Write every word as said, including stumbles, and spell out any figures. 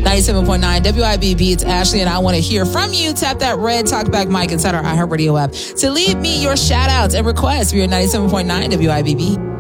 ninety-seven point nine W I B B. It's Ashley, and I want to hear from you. Tap that red talkback mic inside our iHeartRadio app to leave me your shout outs and requests for your ninety-seven point nine W I B B.